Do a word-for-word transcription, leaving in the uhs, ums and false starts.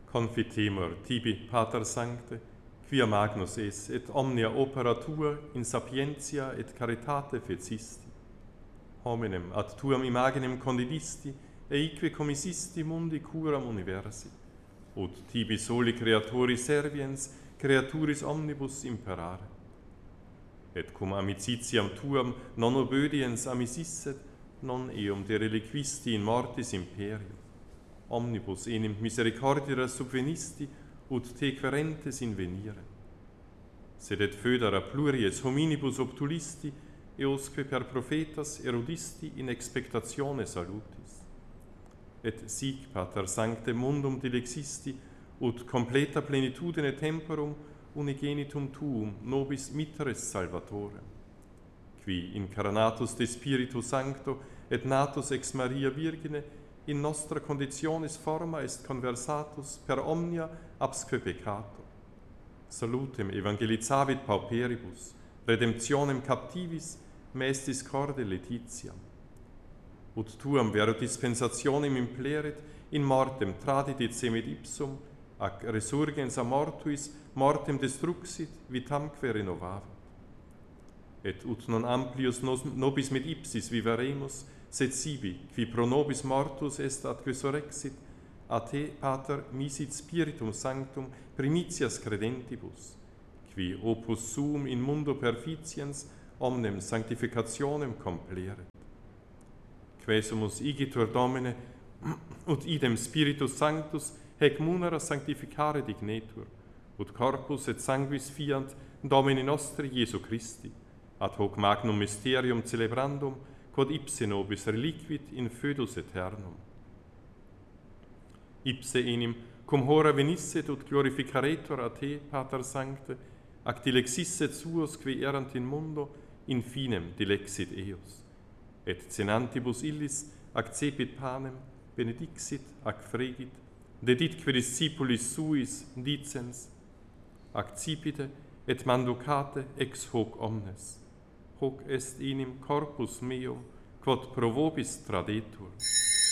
Confitemur tibi, Pater Sancte, quia magnus es, et omnia opera tua in sapientia et caritate fecisti. Hominem ad tuam imaginem condivisti, eique commissisti mundi curam universi. Ut tibi soli creatori serviens, creaturis omnibus imperare. Et cum amicitiam tuam non obediens amicisset, non eum de reliquisti in mortis imperio. Omnibus enim misericordia subvenisti, ut te querentes invenire. Sed et foedera pluries hominibus obtulisti, eosque per prophetas erudisti in expectatione salutis. Et sic, Pater Sancte, mundum dilexisti, ut completa plenitudine temporum unigenitum tuum nobis mitres salvatorem, qui incarnatus de Spiritu Sancto et natus ex Maria Virgine in nostra conditionis forma est conversatus per omnia absque peccato. Salutem evangelizavit pauperibus, redemptionem captivis, mestis corde laetitiam. Ut tuam vero dispensationem impleret, in mortem tradidit semet ipsum, ac resurgens a mortuis mortem destruxit, vitamque renovavit. Et ut non amplius nobis mit ipsis viveremus, sed sibi, qui pro nobis mortus est ad resurrexit, a te, Pater, misit Spiritum Sanctum primitias credentibus, qui opus suum in mundo perficiens omnem sanctificationem compleret. Quesumus igitur Domine, ut idem Spiritus Sanctus hec munera sanctificare dignetur, ut corpus et sanguis fiant Domini nostri Iesu Christi, ad hoc magnum mysterium celebrandum, quod ipse nobis reliquit in foedus aeternum. Ipse enim, cum hora venisset ut glorificaretur a te, Pater Sancte, ac dilexisset suos qui erant in mundo, in finem dilexit eos. Et cenantibus illis accepit panem, benedixit ac fregit, deditque discipulis suis dicens, accipite et manducate ex hoc omnes. Hoc est enim corpus meum, quod pro vobis tradetur.